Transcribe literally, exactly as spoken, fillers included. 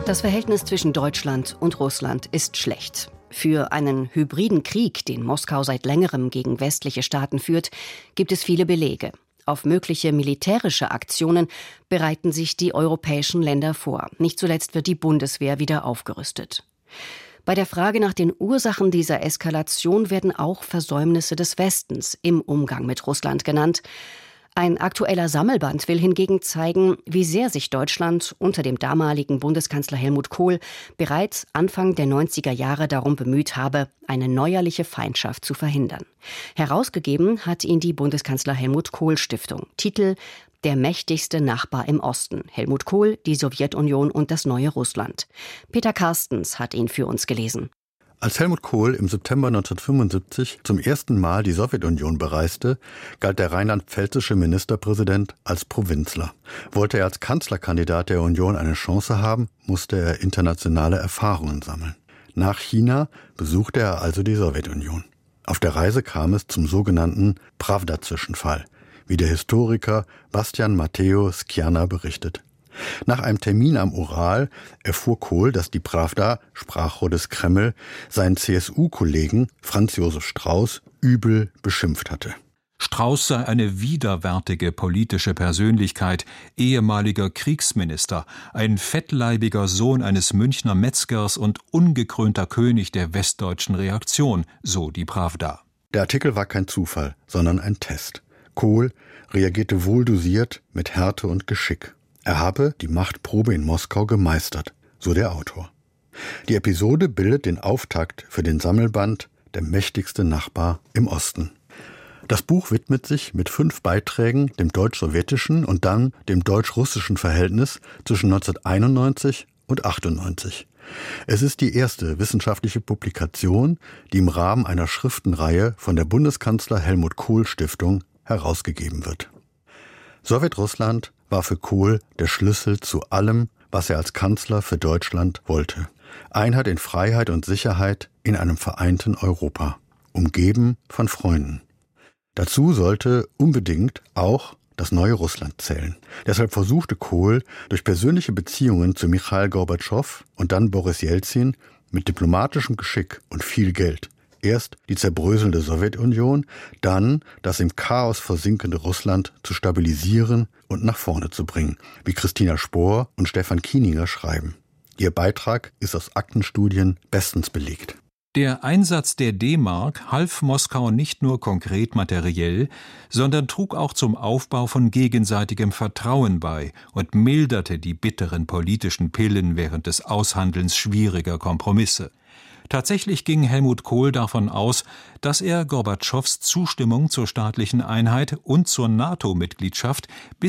Das Verhältnis zwischen Deutschland und Russland ist schlecht. Für einen hybriden Krieg, den Moskau seit längerem gegen westliche Staaten führt, gibt es viele Belege. Auf mögliche militärische Aktionen bereiten sich die europäischen Länder vor. Nicht zuletzt wird die Bundeswehr wieder aufgerüstet. Bei der Frage nach den Ursachen dieser Eskalation werden auch Versäumnisse des Westens im Umgang mit Russland genannt. Ein aktueller Sammelband will hingegen zeigen, wie sehr sich Deutschland unter dem damaligen Bundeskanzler Helmut Kohl bereits Anfang der neunziger Jahre darum bemüht habe, eine neuerliche Feindschaft zu verhindern. Herausgegeben hat ihn die Bundeskanzler Helmut Kohl Stiftung. Titel: Der mächtigste Nachbar im Osten. Helmut Kohl, die Sowjetunion und das neue Russland. Peter Carstens hat ihn für uns gelesen. Als Helmut Kohl im September neunzehnhundertfünfundsiebzig zum ersten Mal die Sowjetunion bereiste, galt der rheinland-pfälzische Ministerpräsident als Provinzler. Wollte er als Kanzlerkandidat der Union eine Chance haben, musste er internationale Erfahrungen sammeln. Nach China besuchte er also die Sowjetunion. Auf der Reise kam es zum sogenannten Prawda-Zwischenfall, wie der Historiker Bastian Matteo Skjana berichtet. Nach einem Termin am Ural erfuhr Kohl, dass die Prawda, Sprachrohr des Kreml, seinen C S U-Kollegen Franz Josef Strauß übel beschimpft hatte. Strauß sei eine widerwärtige politische Persönlichkeit, ehemaliger Kriegsminister, ein fettleibiger Sohn eines Münchner Metzgers und ungekrönter König der westdeutschen Reaktion, so die Prawda. Der Artikel war kein Zufall, sondern ein Test. Kohl reagierte wohldosiert mit Härte und Geschick. Er habe die Machtprobe in Moskau gemeistert, so der Autor. Die Episode bildet den Auftakt für den Sammelband Der mächtigste Nachbar im Osten. Das Buch widmet sich mit fünf Beiträgen dem deutsch-sowjetischen und dann dem deutsch-russischen Verhältnis zwischen neunzehnhunderteinundneunzig und achtundneunzig. Es ist die erste wissenschaftliche Publikation, die im Rahmen einer Schriftenreihe von der Bundeskanzler Helmut Kohl Stiftung herausgegeben wird. Sowjetrussland war für Kohl der Schlüssel zu allem, was er als Kanzler für Deutschland wollte. Einheit in Freiheit und Sicherheit in einem vereinten Europa, umgeben von Freunden. Dazu sollte unbedingt auch das neue Russland zählen. Deshalb versuchte Kohl durch persönliche Beziehungen zu Michail Gorbatschow und dann Boris Jelzin mit diplomatischem Geschick und viel Geld erst die zerbröselnde Sowjetunion, dann das im Chaos versinkende Russland zu stabilisieren und nach vorne zu bringen, wie Christina Spohr und Stefan Kieninger schreiben. Ihr Beitrag ist aus Aktenstudien bestens belegt. Der Einsatz der D-Mark half Moskau nicht nur konkret materiell, sondern trug auch zum Aufbau von gegenseitigem Vertrauen bei und milderte die bitteren politischen Pillen während des Aushandelns schwieriger Kompromisse. Tatsächlich ging Helmut Kohl davon aus, dass er Gorbatschows Zustimmung zur staatlichen Einheit und zur NATO-Mitgliedschaft bis